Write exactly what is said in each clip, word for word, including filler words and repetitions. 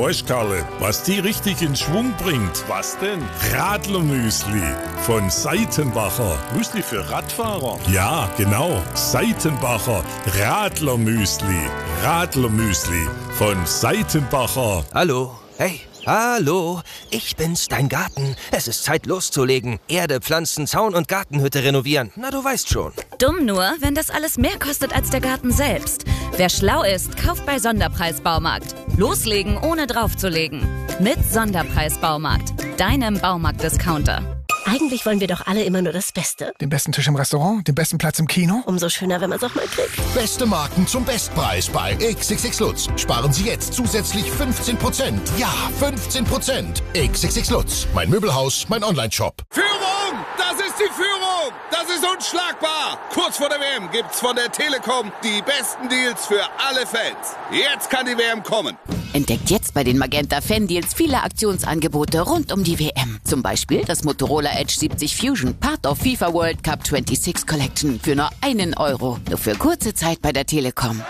Weißt Karle, was die richtig in Schwung bringt? Was denn? Radlermüsli von Seitenbacher. Müsli für Radfahrer? Ja, genau. Seitenbacher Radlermüsli. Radlermüsli von Seitenbacher. Hallo, hey, hallo, ich bin's, dein Garten. Es ist Zeit loszulegen. Erde, Pflanzen, Zaun und Gartenhütte renovieren. Na, du weißt schon. Dumm nur, wenn das alles mehr kostet als der Garten selbst. Wer schlau ist, kauft bei Sonderpreis-Baumarkt. Loslegen, ohne draufzulegen. Mit Sonderpreis-Baumarkt, deinem Baumarkt-Discounter. Eigentlich wollen wir doch alle immer nur das Beste. Den besten Tisch im Restaurant, den besten Platz im Kino. Umso schöner, wenn man es auch mal kriegt. Beste Marken zum Bestpreis bei X X X Lutz. Sparen Sie jetzt zusätzlich fünfzehn Prozent. Ja, fünfzehn Prozent. X X X Lutz. Mein Möbelhaus, mein Onlineshop. Führung! Das ist die Führung! Das ist unschlagbar! Kurz vor der W M gibt's von der Telekom die besten Deals für alle Fans. Jetzt kann die W M kommen. Entdeckt jetzt bei den Magenta Fan Deals viele Aktionsangebote rund um die W M. Zum Beispiel das Motorola Edge siebzig Fusion, Part of FIFA World Cup sechsundzwanzig Collection für nur einen Euro. Nur für kurze Zeit bei der Telekom.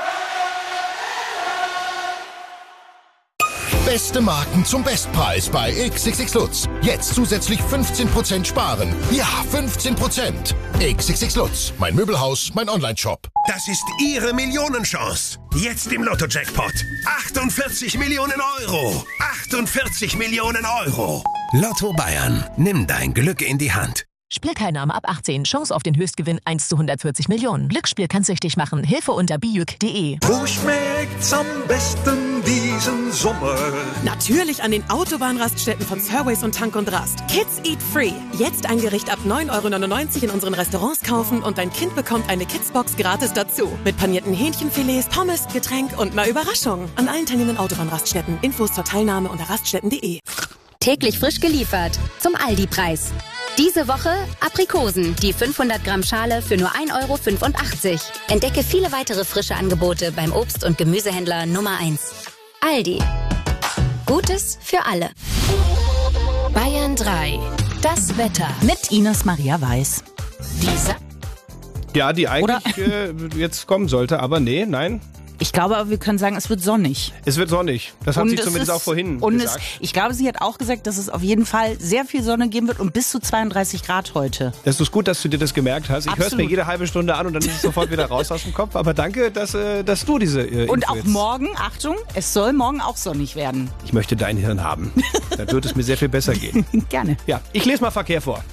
Beste Marken zum Bestpreis bei X X X Lutz. Jetzt zusätzlich fünfzehn Prozent sparen. Ja, fünfzehn Prozent. X X X Lutz. Mein Möbelhaus, mein Onlineshop. Das ist Ihre Millionenchance. Jetzt im Lotto-Jackpot. achtundvierzig Millionen Euro. achtundvierzig Millionen Euro. Lotto Bayern. Nimm dein Glück in die Hand. Spielteilnahme ab achtzehn. Chance auf den Höchstgewinn eins zu hundertvierzig Millionen. Glücksspiel kann süchtig machen. Hilfe unter bijuk punkt de. Wo schmeckt's am besten diesen Sommer? Natürlich an den Autobahnraststätten von Surways und Tank und Rast. Kids Eat Free. Jetzt ein Gericht ab neun Euro neunundneunzig in unseren Restaurants kaufen und dein Kind bekommt eine Kidsbox gratis dazu. Mit panierten Hähnchenfilets, Pommes, Getränk und einer Überraschung. An allen teilnehmenden Autobahnraststätten. Infos zur Teilnahme unter raststätten punkt de. Täglich frisch geliefert. Zum Aldi-Preis. Diese Woche Aprikosen, die fünfhundert Gramm Schale für nur ein Euro fünfundachtzig. Entdecke viele weitere frische Angebote beim Obst- und Gemüsehändler Nummer eins. Aldi. Gutes für alle. Bayern drei. Das Wetter. Mit Ines Maria Weiß. Dieser Ja, die eigentlich äh, jetzt kommen sollte, aber nee, nein. Ich glaube aber, wir können sagen, es wird sonnig. Es wird sonnig. Das hat und sie zumindest ist, auch vorhin und gesagt. Es, ich glaube, sie hat auch gesagt, dass es auf jeden Fall sehr viel Sonne geben wird und bis zu zweiunddreißig Grad heute. Das ist gut, dass du dir das gemerkt hast. Ich höre es mir Absolut. jede halbe Stunde an und dann ist es sofort wieder raus aus dem Kopf. Aber danke, dass, äh, dass du diese äh, Und Info auch jetzt- morgen, Achtung, es soll morgen auch sonnig werden. Ich möchte dein Hirn haben. Dann wird es mir sehr viel besser gehen. Gerne. Ja, ich lese mal Verkehr vor.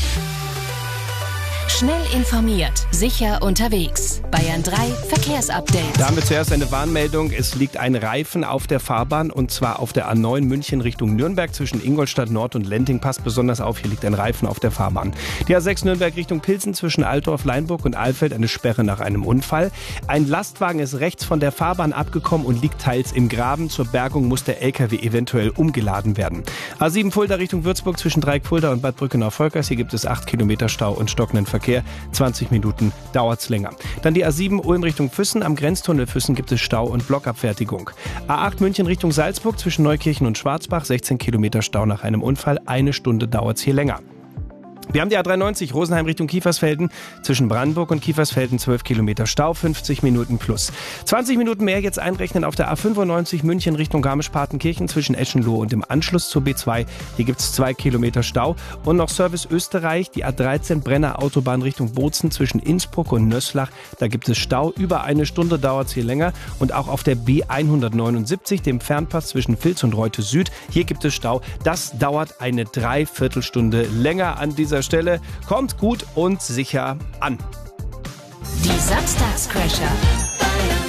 Schnell informiert, sicher unterwegs. Bayern drei Verkehrsupdate. Da haben wir zuerst eine Warnmeldung. Es liegt ein Reifen auf der Fahrbahn und zwar auf der A neun München Richtung Nürnberg zwischen Ingolstadt Nord und Lenting. Passt besonders auf, hier liegt ein Reifen auf der Fahrbahn. Die A sechs Nürnberg Richtung Pilsen zwischen Altdorf, Leinburg und Alfeld eine Sperre nach einem Unfall. Ein Lastwagen ist rechts von der Fahrbahn abgekommen und liegt teils im Graben. Zur Bergung muss der L K W eventuell umgeladen werden. A sieben Fulda Richtung Würzburg zwischen Dreieck-Fulda und Bad Brückenau-Volkers. Hier gibt es acht Kilometer Stau und stockenden Verkehr. zwanzig Minuten dauert's länger. Dann die A sieben Ulm Richtung Füssen. Am Grenztunnel Füssen gibt es Stau und Blockabfertigung. A acht München Richtung Salzburg zwischen Neukirchen und Schwarzbach. sechzehn Kilometer Stau nach einem Unfall. Eine Stunde dauert's hier länger. Wir haben die A dreiundneunzig Rosenheim Richtung Kiefersfelden. Zwischen Brandenburg und Kiefersfelden zwölf Kilometer Stau, fünfzig Minuten plus. zwanzig Minuten mehr jetzt einrechnen auf der A fünfundneunzig München Richtung Garmisch-Partenkirchen zwischen Eschenlohe und dem Anschluss zur B zwei. Hier gibt es zwei Kilometer Stau. Und noch Service Österreich, die A dreizehn Brenner Autobahn Richtung Bozen zwischen Innsbruck und Nöslach. Da gibt es Stau. Über eine Stunde dauert es hier länger. Und auch auf der B hundertneunundsiebzig, dem Fernpass zwischen Vils und Reute Süd. Hier gibt es Stau. Das dauert eine Dreiviertelstunde länger an dieser Stelle. Kommt gut und sicher an. Die Samstagscrasher.